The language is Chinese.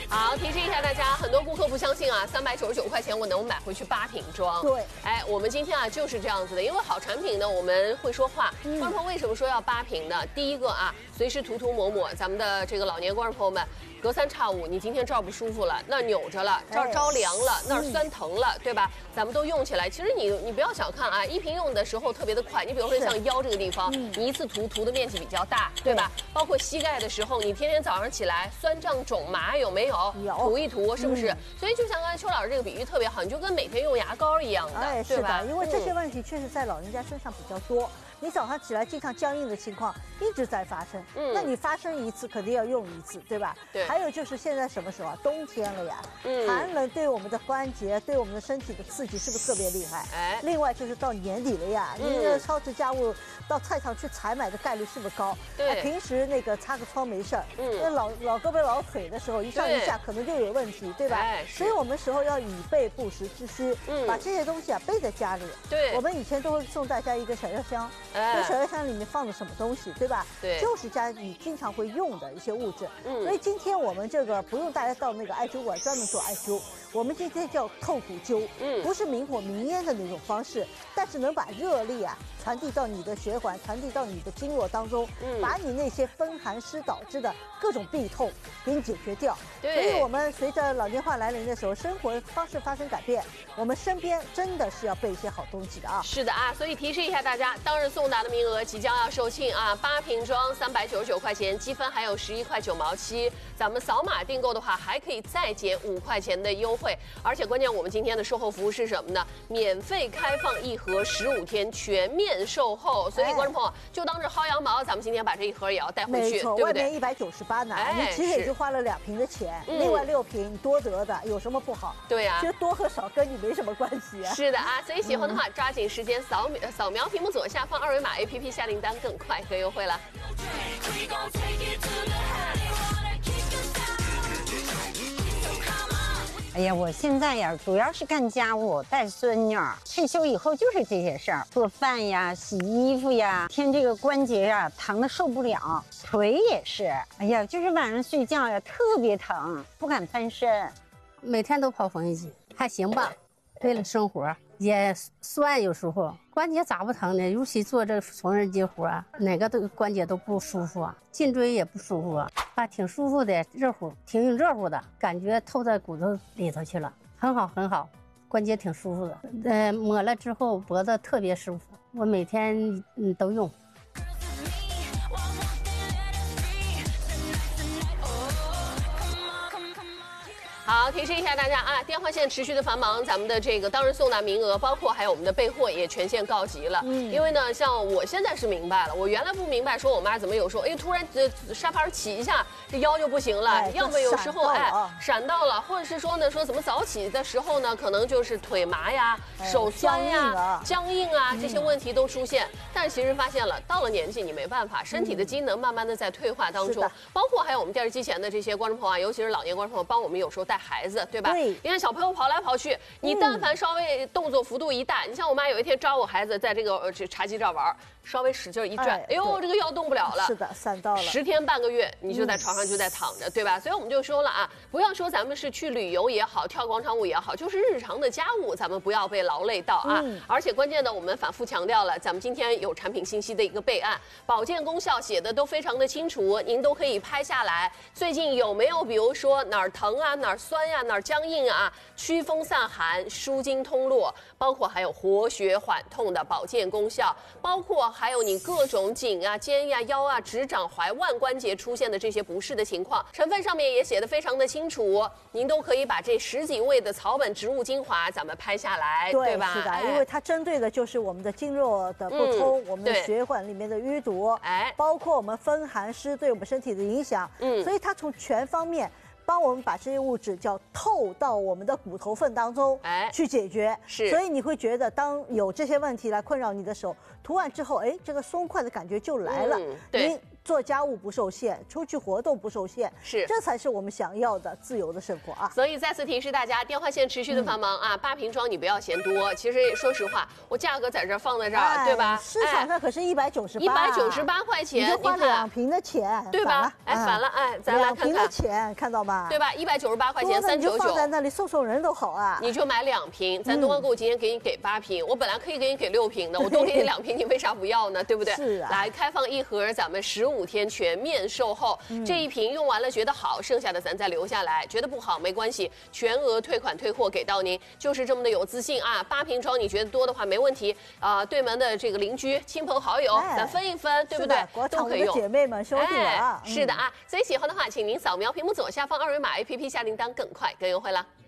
好，提示一下大家，很多顾客不相信啊，399块钱我能买回去8瓶装。 对， 哎，我们今天啊就是这样子的，因为好产品呢，我们会说话。观众朋友为什么说要8瓶呢？第一个啊，随时涂抹抹，咱们的这个老年观众朋友们。隔三差五，你今天这儿不舒服了，那儿扭着了，这儿着凉了，那儿酸疼了，对吧？咱们都用起来。其实你不要小看啊，1瓶用的时候特别的快。你比如说像腰这个地方，你一次涂的面积比较大，对吧？包括膝盖的时候，你天天早上起来酸胀肿麻有没有？ 有， 涂一涂是不是？所以就像刚才邱老师这个比喻特别好，你就跟每天用牙膏一样的， 哎， 对吧？ 因为这些问题确实在老人家身上比较多。你早上起来经常僵硬的情况一直在发生，那你发生一次肯定要用一次，对吧？ 对。 还有就是现在什么时候啊？冬天了呀，寒冷对我们的关节、对我们的身体的刺激是不是特别厉害？哎。另外就是到年底了呀，你的超市家务到菜场去采买的概率是不是高？ 对。 平时那个擦个窗没事儿，那老胳膊老腿的时候一上一下可能就有问题，对吧？所以我们时候要以备不时之需，把这些东西啊备在家里。 对。 我们以前都会送大家一个小药箱。这小药箱里面放的什么东西，对吧？ 对， 就是家里经常会用的一些物质。所以今天我们这个不用大家到那个艾灸馆专门做艾灸，我们今天叫透骨灸，不是明火明烟的那种方式，但是能把热力啊传递到你的血管，传递到你的经络当中，把你那些风寒湿导致的各种痹痛给你解决掉。所以我们随着老年化来临的时候，生活方式发生改变，我们身边真的是要备一些好东西的啊。 是的啊，所以提示一下大家，当日送达的名额即将要售罄啊，8瓶装399块钱，积分还有11块9毛7。咱们扫码订购的话，还可以再减5块钱的优惠。而且关键，我们今天的售后服务是什么呢？免费开放1盒15天，全面售后。所以观众朋友就当着薅羊毛，咱们今天把这1盒也要带回去， 没错， 对不对？ 外面198呢，你其实也就花了2瓶的钱，另外6瓶多得的，有什么不好？ 对呀， 其实多和少跟你没什么关系啊。 是的啊，所以喜欢的话，抓紧时间扫描屏幕左下方2维码 APP 下订单，更快更优惠了。 哎呀，我现在呀，主要是干家务，带孙女儿。退休以后就是这些事儿，做饭呀、洗衣服呀。天这个关节呀，疼得受不了，腿也是。哎呀，就是晚上睡觉呀，特别疼，不敢翻身。 每天都跑缝纫机，还行吧。为了生活也酸，有时候关节咋不疼呢？尤其做这缝纫机活，哪个关节都不舒服啊，颈椎也不舒服啊，挺舒服的，热乎，挺热乎的感觉，透在骨头里头去了，很好很好，关节挺舒服的。抹了之后脖子特别舒服，我每天都用。 好，提示一下大家啊，电话线持续的繁忙，咱们的这个当日送达名额，包括还有我们的备货也全线告急了。因为呢，像我现在是明白了，我原来不明白，说我妈怎么有时候突然沙发起一下，这腰就不行了，要么有时候闪到了，或者是说呢，说怎么早起的时候呢，可能就是腿麻呀、手酸呀、僵硬啊这些问题都出现。但是其实发现了，到了年纪你没办法，身体的机能慢慢的在退化当中，包括还有我们电视机前的这些观众朋友啊，尤其是老年观众朋友，帮我们有时候带孩子，对吧？ 对， 你看小朋友跑来跑去，你但凡稍微动作幅度一大，你像我妈有一天抓我孩子在这个茶几这儿玩，稍微使劲一转，哎呦，这个腰动不了了。 是的，闪到了。 10天半个月，你就在床上就在躺着，对吧？所以我们就说了啊，不要说咱们是去旅游也好，跳广场舞也好，就是日常的家务，咱们不要被劳累到啊。而且关键的，我们反复强调了，咱们今天有产品信息的一个备案，保健功效写的都非常的清楚，您都可以拍下来。最近有没有比如说哪儿疼啊，哪儿酸呀，哪儿僵硬啊，驱风散寒、舒筋通络，包括还有活血缓痛的保健功效，包括还有你各种颈啊、肩呀、腰啊、直掌踝腕关节出现的这些不适的情况，成分上面也写得非常的清楚，您都可以把这10几味的草本植物精华咱们拍下来，对吧？ 是的，因为它针对的就是我们的经络的不通，我们的血管里面的淤堵，包括我们风寒湿对我们身体的影响，所以它从全方面帮我们把这些物质叫透到我们的骨头缝当中，去解决。是，所以你会觉得当有这些问题来困扰你的时候，涂完之后，这个松快的感觉就来了。对。 做家务不受限，出去活动不受限， 是， 这才是我们想要的自由的生活啊！ 所以再次提示大家，电话线持续的繁忙啊，8瓶装你不要嫌多。其实说实话，我价格在这儿放在这儿，对吧？ 市场上可是 198块钱， 你就花2瓶的钱， 对吧？哎，反了，哎，咱来看看 2瓶的钱，看到吗？ 对吧？198块钱，399， 你就放在那里送人都好啊！ 你就买2瓶，咱东方购今天给你给8瓶，我本来可以给你给6瓶的，我多给你2瓶，你为啥不要呢？对不对？ 是啊。 来开放1盒，咱们15天全面售后，这1瓶用完了觉得好，剩下的咱再留下来，觉得不好没关系，全额退款退货给到您，就是这么的有自信啊！8瓶装你觉得多的话没问题啊，对门的这个邻居、亲朋好友，咱分一分，对不对？都可以用。 姐妹们、兄弟们啊， 是的啊，所以喜欢的话，请您扫描屏幕左下方2维码 APP 下订单，更快更优惠了。